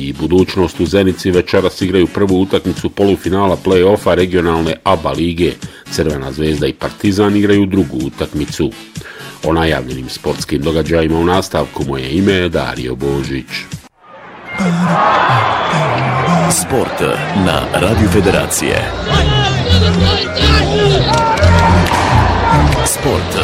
i Budućnost u Zenici večeras igraju prvu utakmicu polufinala play-offa regionalne ABA lige. Crvena zvezda i Partizan igraju drugu utakmicu. O najavljenim sportskim događajima u nastavku moje ime je Dario Božić. Sport na Radio Federacije. Sport.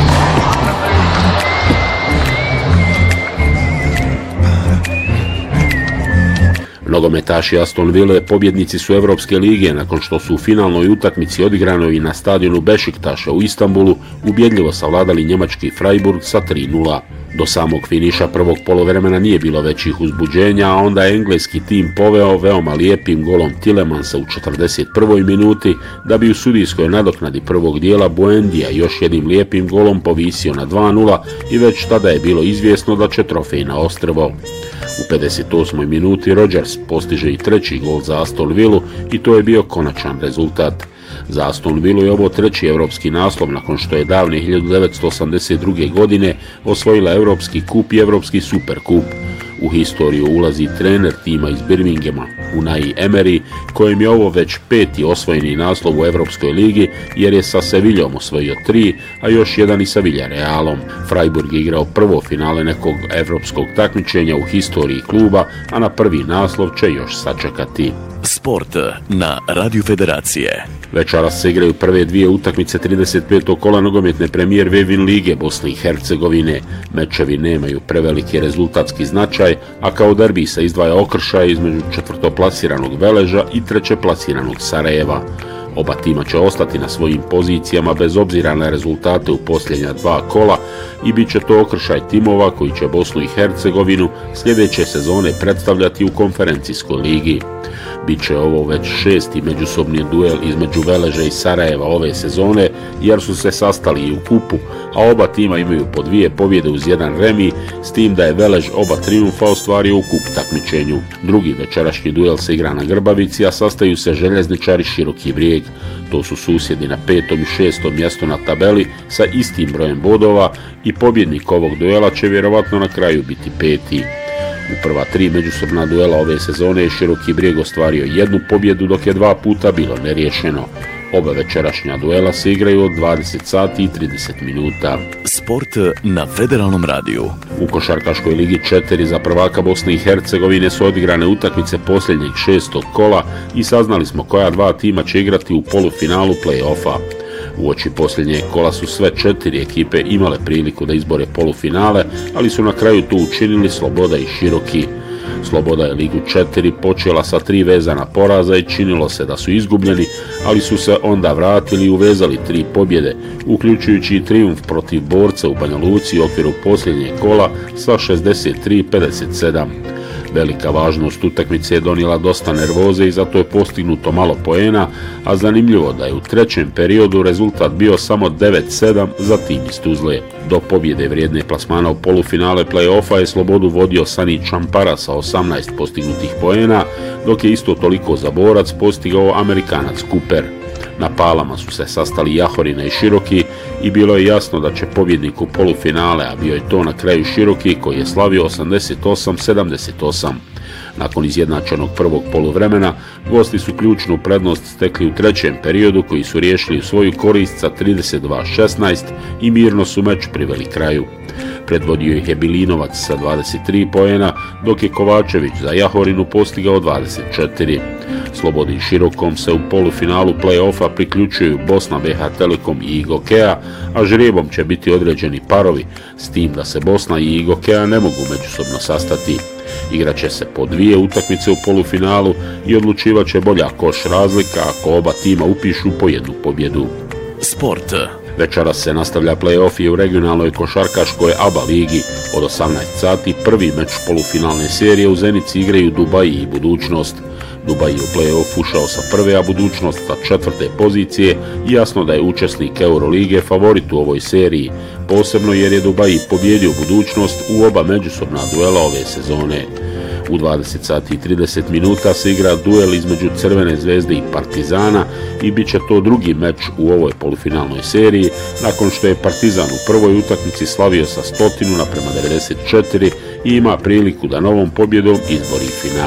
Nogometaši Aston Ville pobjednici su Evropske lige nakon što su u finalnoj utakmici odigranoj na stadionu Bešiktaša u Istanbulu ubjedljivo savladali njemački Freiburg sa 3:0. Do samog finiša prvog poluvremena nije bilo većih uzbuđenja, a onda je engleski tim poveo veoma lijepim golom Tillemansa u 41. minuti, da bi u sudijskoj nadoknadi prvog dijela Buendija još jednim lijepim golom povisio na 2:0 i već tada je bilo izvjesno da će trofej na ostrvo. U 58. minuti Rodgers postiže i treći gol za Aston Villu i to je bio konačan rezultat. Za Aston Villu je ovo treći evropski naslov nakon što je davne 1982. godine osvojila Evropski kup i Evropski superkup. U historiju ulazi trener tima iz Birminghama, Unai Emery, kojem je ovo već peti osvojeni naslov u Evropskoj ligi jer je sa Sevillom osvojio 3, a još jedan i sa Villarealom. Freiburg je igrao prvo finale nekog evropskog takmičenja u historiji kluba, a na prvi naslov će još sačekati. Sport na Radio Federacije. Večeras se igraju prve dvije utakmice 35. kola nogometne premijer Vevin lige Bosne i Hercegovine. Mečevi nemaju preveliki rezultatski značaj, a kao derbi se izdvaja okršaj između četvrtoplasiranog Veleža i trećeplasiranog Sarajeva. Oba tima će ostati na svojim pozicijama bez obzira na rezultate u posljednja dva kola i bit će to okršaj timova koji će Bosnu i Hercegovinu sljedeće sezone predstavljati u konferencijskoj ligi. Biće ovo već šesti međusobni duel između Veleža i Sarajeva ove sezone jer su se sastali i u kupu, a oba tima imaju po 2 pobjede uz 1 remi, s tim da je Velež oba trijumfa ostvario u kup takmičenju. Drugi večerašnji duel se igra na Grbavici, a sastaju se Željezničari Široki Brijeg. To su susjedi na 5. i 6. mjestu na tabeli sa istim brojem bodova i pobjednik ovog duela će vjerovatno na kraju biti 5. U prva 3 međusobna duela ove sezone je Široki Brijeg ostvario 1 pobjedu, dok je 2 puta bilo neriješeno. Oba večerašnja duela se igraju od 20 sati i 30 minuta. Sport na Federalnom radiju. U košarkaškoj ligi 4 za prvaka Bosne i Hercegovine su odigrane utakmice posljednjeg 6. kola i saznali smo koja dva tima će igrati u polufinalu play-offa. Uoči posljednjeg kola su sve 4 ekipe imale priliku da izbore polufinale, ali su na kraju to učinili Sloboda i Široki. Sloboda je ligu 4 počela sa 3 vezana poraza i činilo se da su izgubljeni, ali su se onda vratili i uvezali 3 pobjede, uključujući i trijumf protiv Borca u Banja Luci u okviru posljednjeg kola sa 63-57. Velika važnost utakmice je donijela dosta nervoze i zato je postignuto malo poena, a zanimljivo da je u trećem periodu rezultat bio samo 9-7 za tim iz Tuzle. Do pobjede vrijedne plasmana u polufinale play-offa je Slobodu vodio Sani Čampara sa 18 postignutih poena, dok je isto toliko za Borac postigao Amerikanac Cooper. Na palama su se sastali Jahorina i Široki i bilo je jasno da će pobjednik u polufinale, a bio je to na kraju Široki koji je slavio 88-78. Nakon izjednačenog prvog poluvremena, gosti su ključnu prednost stekli u trećem periodu koji su riješili u svoju korist sa 32-16 i mirno su meč priveli kraju. Predvodio ih je Bilinovac sa 23 poena, dok je Kovačević za Jahorinu postigao 24. Slobodi i Širokom se u polufinalu play-offa priključuju Bosna, BH Telekom i Igokea, a žrijebom će biti određeni parovi, s tim da se Bosna i Igokea ne mogu međusobno sastati. Igraće se po 2 utakmice u polufinalu i odlučivat će bolja koš razlika ako oba tima upišu po 1 pobjedu. Sport. Večeras se nastavlja play-off i u regionalnoj košarkaškoj ABA ligi. Od 18 sati prvi meč polufinalne serije u Zenici igraju Dubaji i Budućnost. Dubaji u play-off ušao sa prve, a Budućnost sa 4. pozicije i jasno da je učesnik Eurolige favorit u ovoj seriji, posebno jer je Dubaji pobjedio Budućnost u oba međusobna duela ove sezone. U 20 sati i 30 minuta se igra duel između Crvene zvezde i Partizana i bit će to drugi meč u ovoj polufinalnoj seriji, nakon što je Partizan u prvoj utakmici slavio sa 100:94 i ima priliku da novom pobjedom izbori final.